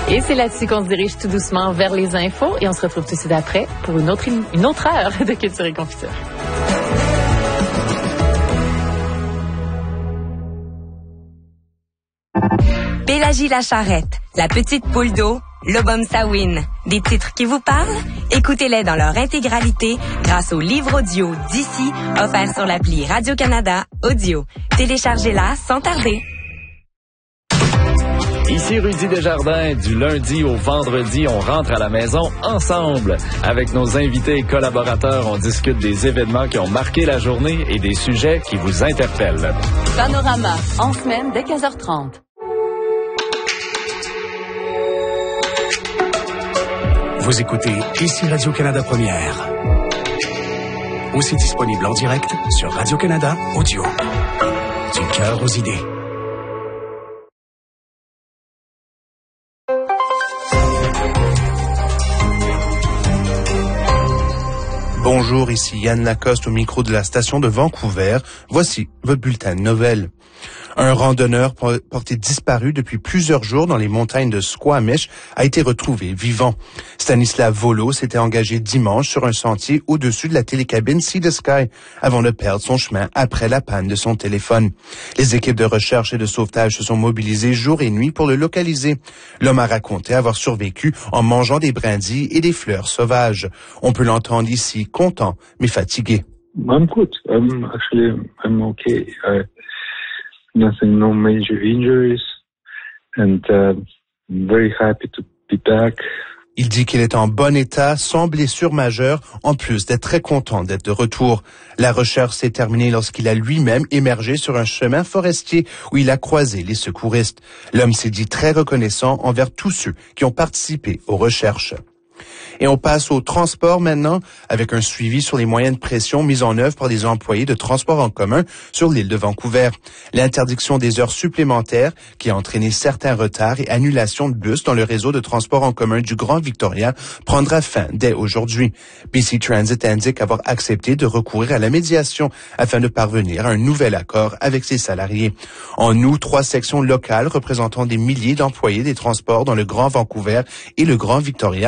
Et c'est là-dessus qu'on se dirige tout doucement vers les infos et on se retrouve tout de suite après pour une autre heure de Culture et Confiture. Pélagie la Charrette, La Petite Poule d'eau, L'Obom Sawin. Des titres qui vous parlent? Écoutez-les dans leur intégralité grâce au livre audio d'ici, offert sur l'appli Radio-Canada Audio. Téléchargez-la sans tarder. Ici Rudy Desjardins, du lundi au vendredi, on rentre à la maison ensemble. Avec nos invités et collaborateurs, on discute des événements qui ont marqué la journée et des sujets qui vous interpellent. Panorama, en semaine dès 15h30. Vous écoutez ici Radio-Canada Première. Aussi disponible en direct sur Radio-Canada Audio. Du cœur aux idées. Bonjour, ici Yann Lacoste au micro de la station de Vancouver. Voici votre bulletin de nouvelles. Un randonneur porté disparu depuis plusieurs jours dans les montagnes de Squamish a été retrouvé vivant. Stanislav Volo s'était engagé dimanche sur un sentier au-dessus de la télécabine Sea to Sky avant de perdre son chemin après la panne de son téléphone. Les équipes de recherche et de sauvetage se sont mobilisées jour et nuit pour le localiser. L'homme a raconté avoir survécu en mangeant des brindilles et des fleurs sauvages. On peut l'entendre ici, content mais fatigué. I'm good. I'm okay. Nothing, no major injuries, and very happy to be back. Il dit qu'il est en bon état, sans blessure majeure, en plus d'être très content d'être de retour. La recherche s'est terminée lorsqu'il a lui-même émergé sur un chemin forestier où il a croisé les secouristes. L'homme s'est dit très reconnaissant envers tous ceux qui ont participé aux recherches. Et on passe au transport maintenant, avec un suivi sur les moyens de pression mis en œuvre par les employés de transport en commun sur l'île de Vancouver. L'interdiction des heures supplémentaires, qui a entraîné certains retards et annulations de bus dans le réseau de transport en commun du Grand Victoria, prendra fin dès aujourd'hui. BC Transit indique avoir accepté de recourir à la médiation afin de parvenir à un nouvel accord avec ses salariés. En août, 3 sections locales représentant des milliers d'employés des transports dans le Grand Vancouver et le Grand Victoria